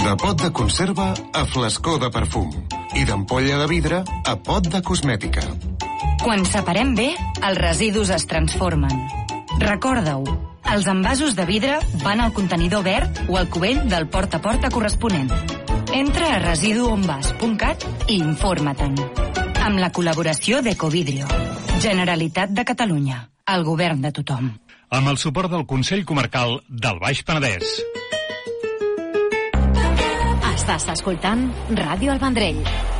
De pot de conserva a flascó de perfum. I d'ampolla de vidre a pot de cosmètica. Quan separem bé, els residus es transformen. Recorda-ho, els envasos de vidre van al contenidor verd o al cubell del porta a porta corresponent. Entra a residuonvas.cat i informa-te'n. Amb la col·laboració d'Ecovidrio. Generalitat de Catalunya. El govern de tothom. Amb el suport del Consell Comarcal del Baix Penedès. Estàs escoltant Ràdio El Vendrell.